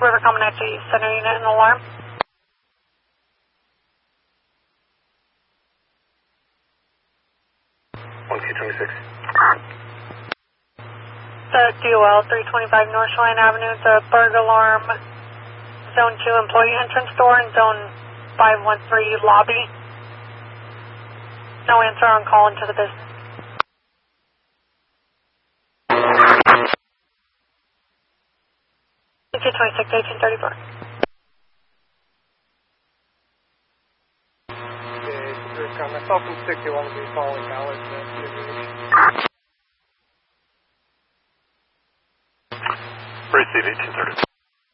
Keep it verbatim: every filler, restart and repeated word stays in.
River Comanche Center Unit and alarm. one Q twenty-six. The D O L three twenty-five North Shoreline Avenue, the burg alarm, Zone two employee entrance door and Zone five one three lobby. No answer on call into the business. Q twenty-six, eighteen thirty-four. Okay, myself and six, you want to be following Ballard.